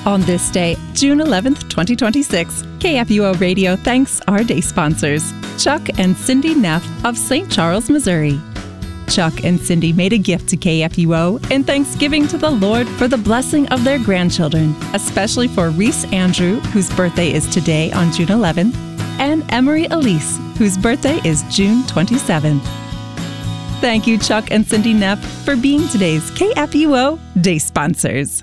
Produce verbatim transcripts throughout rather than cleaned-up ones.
On this day, June eleventh, twenty twenty-six, K F U O Radio thanks our day sponsors, Chuck and Cindy Neff of Saint Charles, Missouri. Chuck and Cindy made a gift to K F U O in thanksgiving to the Lord for the blessing of their grandchildren, especially for Reese Andrew, whose birthday is today on June eleventh, and Emery Elise, whose birthday is June twenty-seventh. Thank you, Chuck and Cindy Neff, for being today's K F U O day sponsors.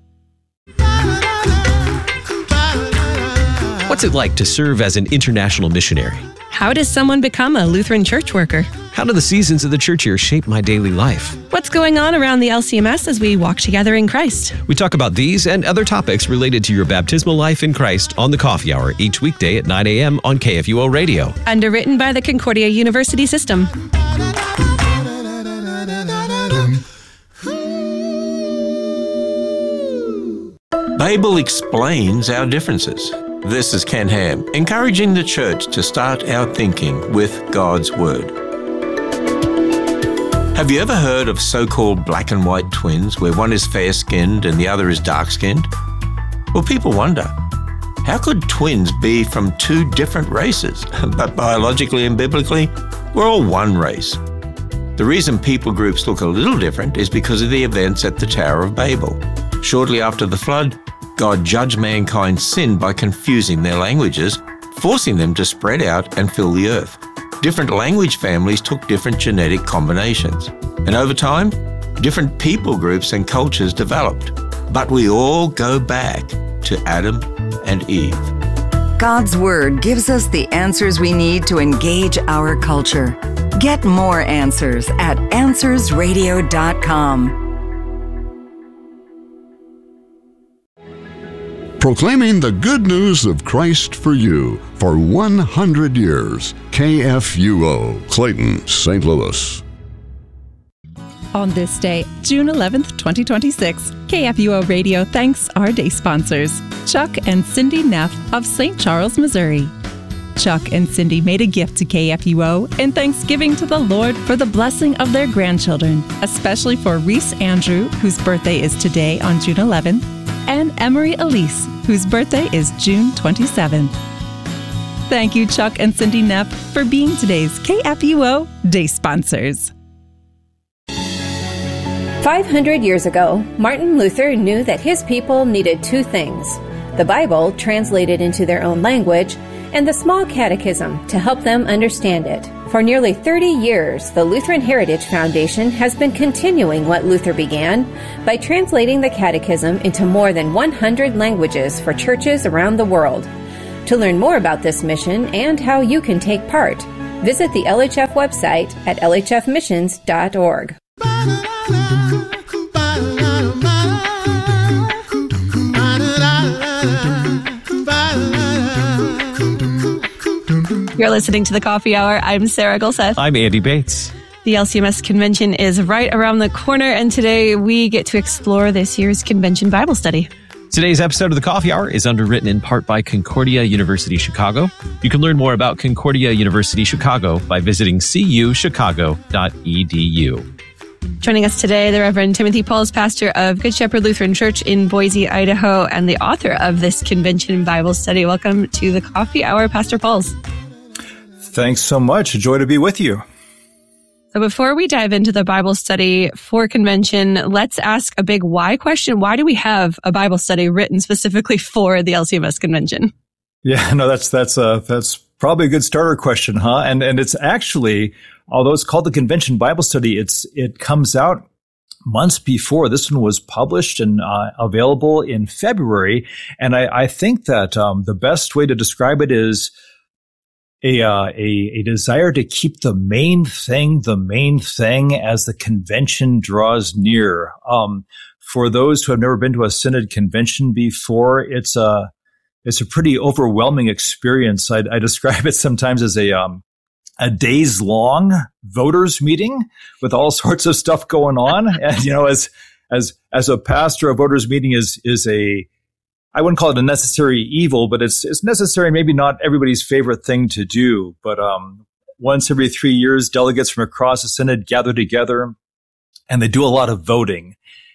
What's it like to serve as an international missionary? How does someone become a Lutheran church worker? How do the seasons of the church year shape my daily life? What's going on around the L C M S as we walk together in Christ? We talk about these and other topics related to your baptismal life in Christ on the Coffee Hour each weekday at nine a.m. on K F U O Radio. Underwritten by the Concordia University System. Babel explains our differences. This is Ken Ham, encouraging the church to start our thinking with God's Word. Have you ever heard of so-called black and white twins, where one is fair-skinned and the other is dark-skinned? Well, people wonder, how could twins be from two different races? But biologically and biblically, we're all one race. The reason people groups look a little different is because of the events at the Tower of Babel. Shortly after the flood, God judged mankind's sin by confusing their languages, forcing them to spread out and fill the earth. Different language families took different genetic combinations. And over time, different people groups and cultures developed. But we all go back to Adam and Eve. God's Word gives us the answers we need to engage our culture. Get more answers at answers radio dot com. Proclaiming the good news of Christ for you for one hundred years. K F U O, Clayton, Saint Louis. On this day, June eleventh, twenty twenty-six, K F U O Radio thanks our day sponsors, Chuck and Cindy Neff of Saint Charles, Missouri. Chuck and Cindy made a gift to K F U O in thanksgiving to the Lord for the blessing of their grandchildren, especially for Reese Andrew, whose birthday is today on June eleventh, and Emery Elise, whose birthday is June twenty-seventh. Thank you, Chuck and Cindy Neff, for being today's K F U O day sponsors. five hundred years ago, Martin Luther knew that his people needed two things: the Bible, translated into their own language, and the small catechism to help them understand it. For nearly thirty years, the Lutheran Heritage Foundation has been continuing what Luther began by translating the catechism into more than one hundred languages for churches around the world. To learn more about this mission and how you can take part, visit the L H F website at l h f missions dot org. You're listening to the Coffee Hour. I'm Sarah Gulseth. I'm Andy Bates. The L C M S convention is right around the corner, and today we get to explore this year's convention Bible study. Today's episode of the Coffee Hour is underwritten in part by Concordia University Chicago. You can learn more about Concordia University Chicago by visiting c u chicago dot e d u. Joining us today, the Reverend Timothy Pauls, pastor of Good Shepherd Lutheran Church in Boise, Idaho, and the author of this convention Bible study. Welcome to the Coffee Hour, Pastor Pauls. Thanks so much. A joy to be with you. So before we dive into the Bible study for convention, let's ask a big why question. Why do we have a Bible study written specifically for the L C M S convention? Yeah, no, that's that's uh, that's probably a good starter question, huh? And and it's actually, although it's called the Convention Bible Study, it's it comes out months before this one was published and uh, available in February. And I, I think that um, the best way to describe it is A, uh, a a desire to keep the main thing the main thing as the convention draws near. Um, for those who have never been to a synod convention before, it's a it's a pretty overwhelming experience. I, I describe it sometimes as a um, a days long voters meeting with all sorts of stuff going on. And you know, as as as a pastor, a voters meeting is is a I wouldn't call it a necessary evil, but it's it's necessary, maybe not everybody's favorite thing to do. But um, once every three years, delegates from across the synod gather together, and they do a lot of voting.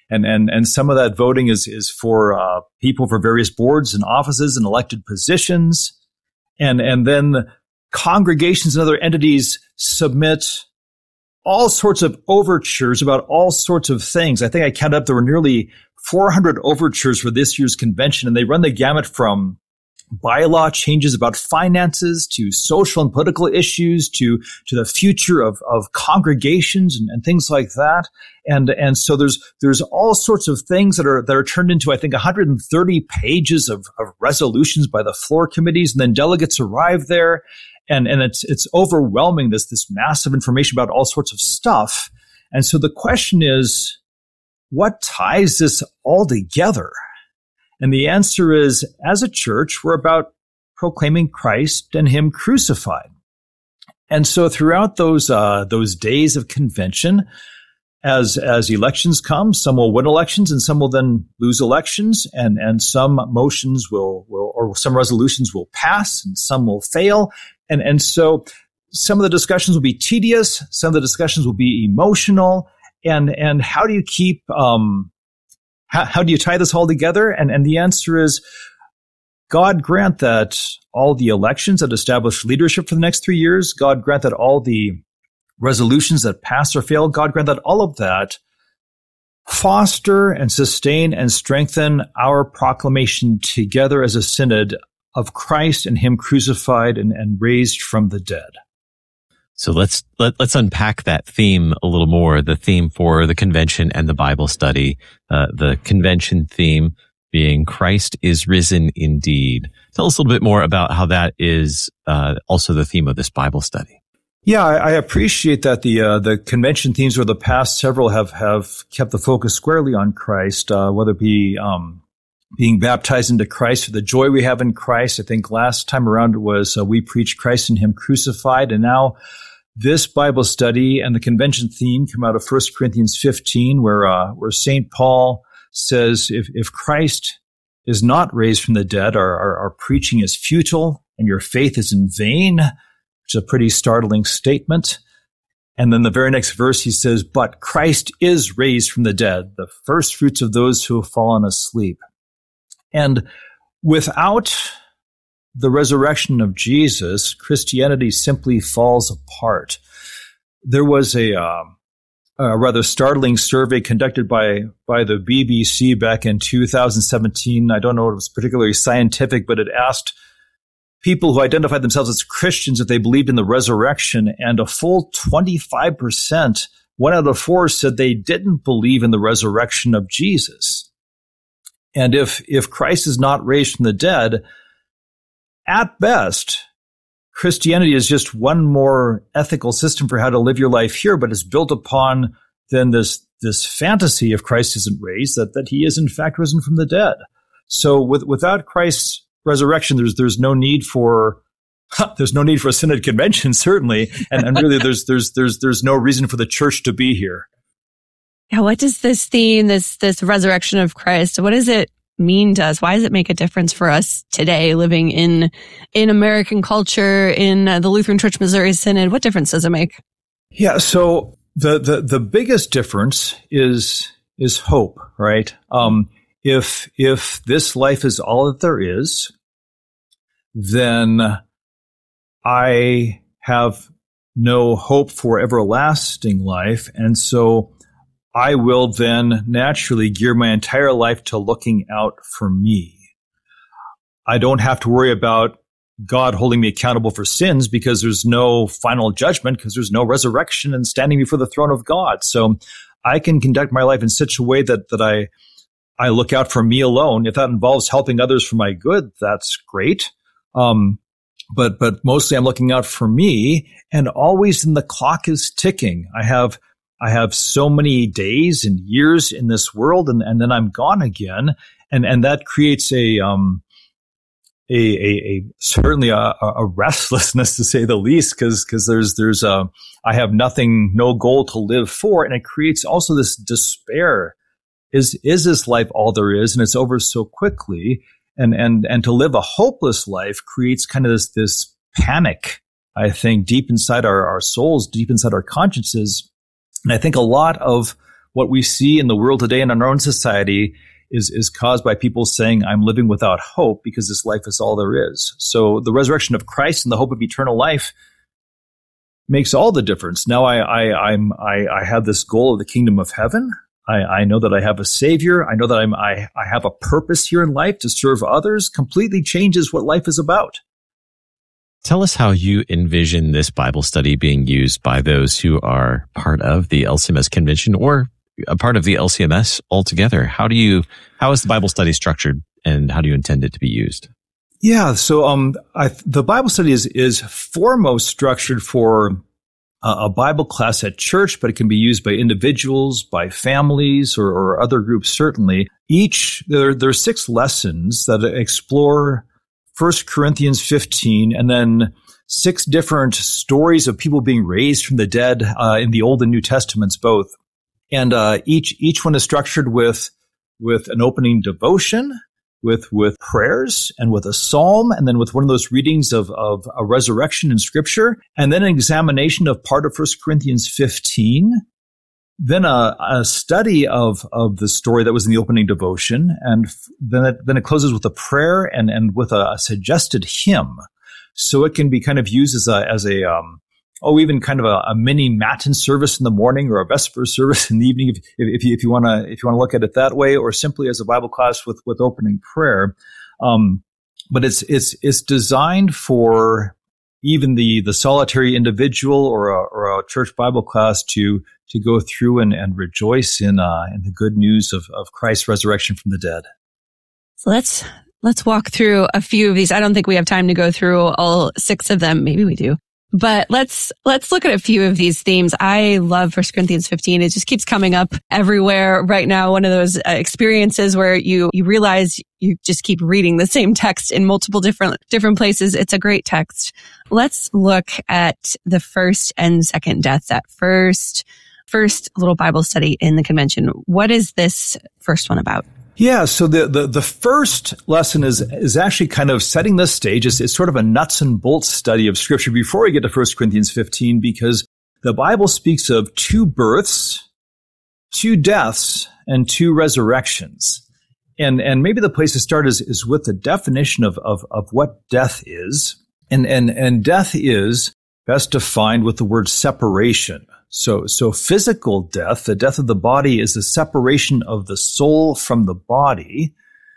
And, and, and some of that voting is, is for uh, people for various boards and offices and elected positions. And, and then congregations and other entities submit all sorts of overtures about all sorts of things. I think I counted up there were nearly four hundred overtures for this year's convention, and they run the gamut from bylaw changes about finances to social and political issues to to the future of, of congregations and, and things like that. And and so there's there's all sorts of things that are that are turned into, I think, one hundred thirty pages of, of resolutions by the floor committees, and then delegates arrive there. And and it's it's overwhelming, this this massive information about all sorts of stuff. And so the question is, what ties this all together? And the answer is, as a church, we're about proclaiming Christ and Him crucified. And so throughout those uh, those days of convention, as as elections come, some will win elections and some will then lose elections, and and some motions will will or some resolutions will pass and some will fail. And and so some of the discussions will be tedious, some of the discussions will be emotional, and and how do you keep um how, how do you tie this all together? And and the answer is, God grant that all the elections that establish leadership for the next three years, God grant that all the resolutions that pass or fail, God grant that all of that foster and sustain and strengthen our proclamation together as a synod of Christ and Him crucified and, and raised from the dead. So let's let, let's unpack that theme a little more. The theme for the convention and the Bible study, uh, the convention theme being Christ is risen indeed. Tell us a little bit more about how that is uh, also the theme of this Bible study. Yeah, I, I appreciate that the uh, the convention themes over the past several have have kept the focus squarely on Christ, uh, whether it be um, being baptized into Christ, or the joy we have in Christ. I think last time around it was uh, we preach Christ and Him crucified, and now this Bible study and the convention theme come out of First Corinthians fifteen, where uh, where Saint Paul says, if if Christ is not raised from the dead, our, our our preaching is futile and your faith is in vain, which is a pretty startling statement. And then the very next verse he says, but Christ is raised from the dead, the first fruits of those who have fallen asleep. And without the resurrection of Jesus, Christianity simply falls apart. There was a, uh, a rather startling survey conducted by, by the B B C back in two thousand seventeen. I don't know if it was particularly scientific, but it asked people who identified themselves as Christians if they believed in the resurrection, and a full twenty-five percent, one out of four, said they didn't believe in the resurrection of Jesus. And if if Christ is not raised from the dead, at best, Christianity is just one more ethical system for how to live your life here, but it's built upon then this this fantasy, if Christ isn't raised, that, that He is in fact risen from the dead. So with, without Christ's resurrection, there's there's no need for huh, there's no need for a synod convention, certainly, and, and really there's there's there's there's no reason for the church to be here. Yeah, what does this theme, this this resurrection of Christ, what does it mean to us? Why does it make a difference for us today, living in in American culture, in uh, the Lutheran Church Missouri Synod? What difference does it make? Yeah, so the the the biggest difference is is hope, right? Um, if if this life is all that there is, then I have no hope for everlasting life, and so I will then naturally gear my entire life to looking out for me. I don't have to worry about God holding me accountable for sins because there's no final judgment, because there's no resurrection and standing before the throne of God. So I can conduct my life in such a way that that I I look out for me alone. If that involves helping others for my good, that's great. Um, but but mostly I'm looking out for me, and always then the clock is ticking. I have I have so many days and years in this world, and, and then I'm gone again, and and that creates a um a a, a certainly a, a restlessness, to say the least, because because there's there's a I have nothing, no goal to live for, and it creates also this despair. Is is this life all there is, and it's over so quickly? And and and to live a hopeless life creates kind of this this panic, I think, deep inside our, our souls, deep inside our consciences. And I think a lot of what we see in the world today and in our own society is, is caused by people saying, I'm living without hope because this life is all there is. So the resurrection of Christ and the hope of eternal life makes all the difference. Now I, I, I'm, I, I have this goal of the kingdom of heaven. I, I know that I have a Savior. I know that I'm, I, I have a purpose here in life to serve others. Completely changes what life is about. Tell us how you envision this Bible study being used by those who are part of the L C M S convention or a part of the L C M S altogether. How do you, how is the Bible study structured and how do you intend it to be used? Yeah, so um, I, the Bible study is, is foremost structured for a, a Bible class at church, but it can be used by individuals, by families, or, or other groups, certainly. Each, there, there are six lessons that explore First Corinthians fifteen, and then six different stories of people being raised from the dead uh, in the Old and New Testaments both. And uh, each each one is structured with with an opening devotion, with with prayers, and with a psalm, and then with one of those readings of, of a resurrection in Scripture, and then an examination of part of First Corinthians fifteen. Then a, a study of, of the story that was in the opening devotion, and f- then it, then it closes with a prayer and, and with a, a suggested hymn. So it can be kind of used as a, as a um, oh, even kind of a, a mini matin service in the morning or a vesper service in the evening, if, if you if you want to if you want to look at it that way, or simply as a Bible class with with opening prayer. Um, but it's it's it's designed for even the the solitary individual or a, or a church Bible class to to go through and, and rejoice in uh, in the good news of, of Christ's resurrection from the dead. So let's let's walk through a few of these. I don't think we have time to go through all six of them. Maybe we do. But let's let's look at a few of these themes. I love First Corinthians fifteen. It just keeps coming up everywhere right now. One of those uh, experiences where you you realize you just keep reading the same text in multiple different different places. It's a great text. Let's look at the first and second death. That first first little Bible study in the convention. What is this first one about? Yeah, so the, the, the first lesson is is actually kind of setting the stage. It's, it's sort of a nuts and bolts study of Scripture before we get to First Corinthians fifteen, because the Bible speaks of two births, two deaths, and two resurrections. And and maybe the place to start is, is with the definition of, of, of what death is. And, and, and death is best defined with the word separation. So, so physical death, the death of the body, is the separation of the soul from the body.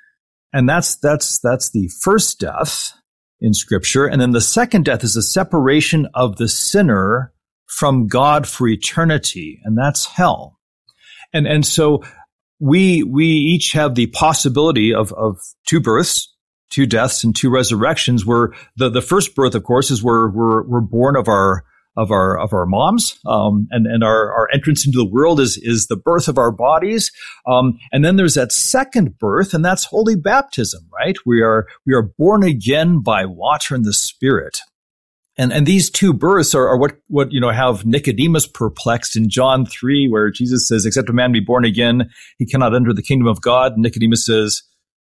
And that's, that's, that's the first death in Scripture. And then the second death is the separation of the sinner from God for eternity. And that's hell. And, and so we, we each have the possibility of, of two births, two deaths, and two resurrections, where the, the first birth, of course, is where we're, we're born of our, of our, of our moms. Um, and, and our, our entrance into the world is, is the birth of our bodies. Um, and then there's that second birth, and that's holy baptism, right? We are, we are born again by water and the Spirit. And, and these two births are, are what, what, you know, have Nicodemus perplexed in John three, where Jesus says, except a man be born again, he cannot enter the kingdom of God. And Nicodemus says,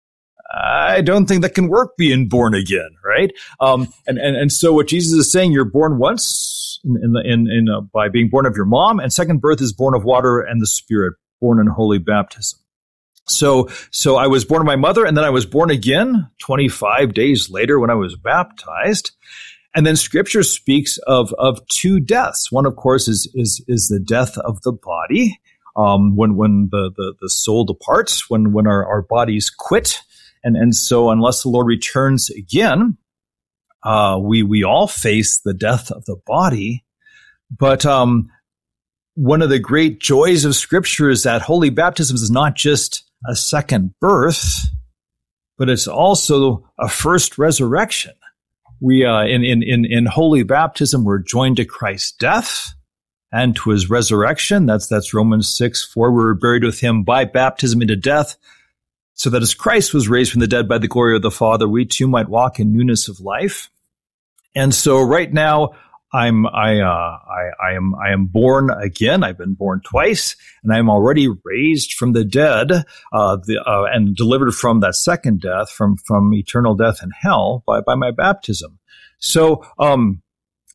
I don't think that can work, being born again, right? Um, and, and, and so what Jesus is saying, you're born once in, in, the, in, in uh, by being born of your mom, and second birth is born of water and the Spirit, born in holy baptism. So, so I was born of my mother, and then I was born again twenty-five days later when I was baptized. And then Scripture speaks of, of two deaths. One, of course, is, is, is the death of the body, um, when, when the, the, the soul departs, when, when our, our bodies quit. And, and so unless the Lord returns again, uh, we, we all face the death of the body. But, um, one of the great joys of Scripture is that holy baptism is not just a second birth, but it's also a first resurrection. We, uh, in, in, in, in holy baptism, we're joined to Christ's death and to his resurrection. That's, that's Romans six four. We were buried with him by baptism into death, so that as Christ was raised from the dead by the glory of the Father, we too might walk in newness of life. And so right now, I'm, I, uh, I, I am, I am born again. I've been born twice, and I am already raised from the dead, uh, the, uh, and delivered from that second death, from, from eternal death and hell by, by my baptism. So, um,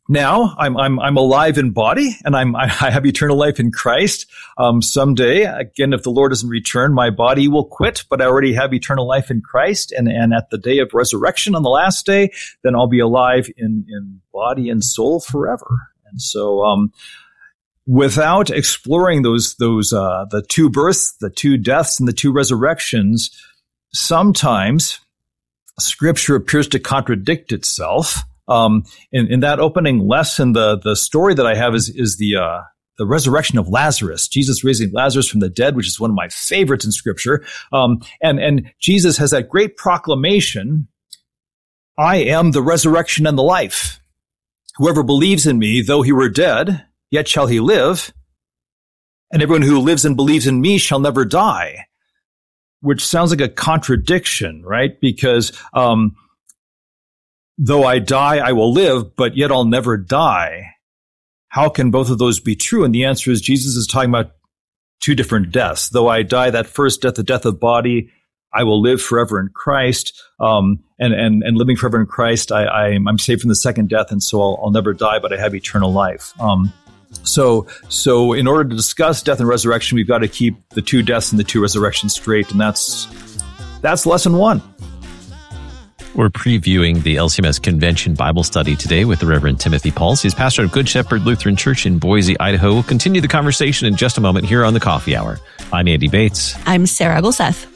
now I'm I'm I'm alive in body, and I'm I have eternal life in Christ. Um, someday, again, if the Lord doesn't return, my body will quit, but I already have eternal life in Christ. And and at the day of resurrection, on the last day, then I'll be alive in in body and soul forever. And so, um, without exploring those those uh, the two births, the two deaths, and the two resurrections, sometimes Scripture appears to contradict itself. Um, in, in that opening lesson, the, the story that I have is, is the, uh, the resurrection of Lazarus, Jesus raising Lazarus from the dead, which is one of my favorites in Scripture. Um, and, and Jesus has that great proclamation, I am the resurrection and the life. Whoever believes in me, though he were dead, yet shall he live. And everyone who lives and believes in me shall never die. Which sounds like a contradiction, right? Because, um, though I die, I will live, but yet I'll never die. How can both of those be true? And the answer is Jesus is talking about two different deaths. Though I die, that first death, the death of body, I will live forever in Christ. Um, and, and, and living forever in Christ, I, I'm, I'm saved from the second death, and so I'll, I'll never die, but I have eternal life. Um, so, so in order to discuss death and resurrection, we've got to keep the two deaths and the two resurrections straight, and that's, that's lesson one. We're previewing the L C M S Convention Bible Study today with the Reverend Timothy Pauls. He's pastor of Good Shepherd Lutheran Church in Boise, Idaho. We'll continue the conversation in just a moment here on the Coffee Hour. I'm Andy Bates. I'm Sarah Gulseth.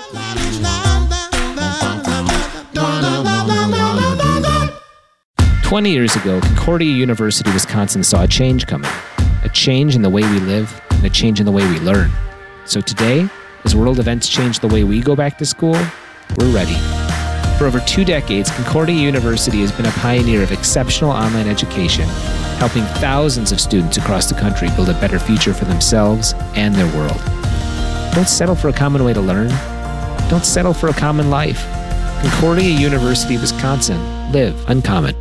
Twenty years ago, Concordia University, Wisconsin saw a change coming. A change in the way we live and a change in the way we learn. So today, as world events change the way we go back to school, we're ready. For over two decades, Concordia University has been a pioneer of exceptional online education, helping thousands of students across the country build a better future for themselves and their world. Don't settle for a common way to learn. Don't settle for a common life. Concordia University, Wisconsin. Live uncommon.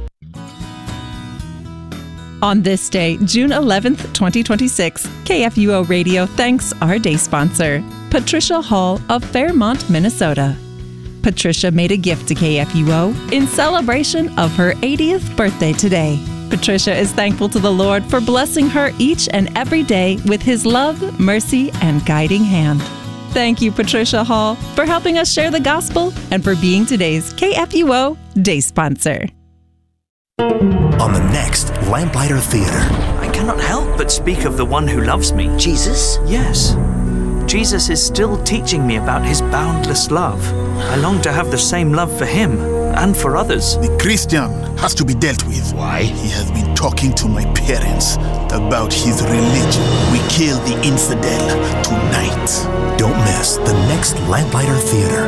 On this day, June eleventh, twenty twenty-six, K F U O Radio thanks our day sponsor, Patricia Hall of Fairmont, Minnesota. Patricia made a gift to K F U O in celebration of her eightieth birthday today. Patricia is thankful to the Lord for blessing her each and every day with His love, mercy, and guiding hand. Thank you, Patricia Hall, for helping us share the gospel and for being today's K F U O Day Sponsor. On the next Lamplighter Theater. I cannot help but speak of the one who loves me. Jesus? Yes. Jesus is still teaching me about his boundless love. I long to have the same love for him and for others. The Christian has to be dealt with. Why? He has been talking to my parents about his religion. We kill the infidel tonight. Don't miss the next Lamplighter Theater.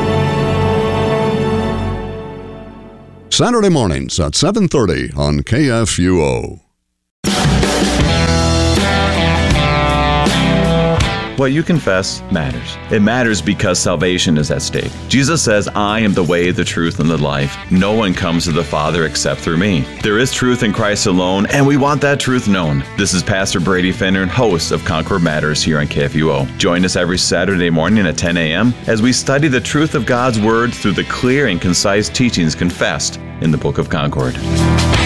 Saturday mornings at seven thirty on K F U O. What you confess matters. It matters because salvation is at stake. Jesus says, I am the way, the truth, and the life. No one comes to the Father except through me. There is truth in Christ alone, and we want that truth known. This is Pastor Brady Finner, host of Concord Matters here on K F U O. Join us every Saturday morning at ten a.m. as we study the truth of God's Word through the clear and concise teachings confessed in the Book of Concord.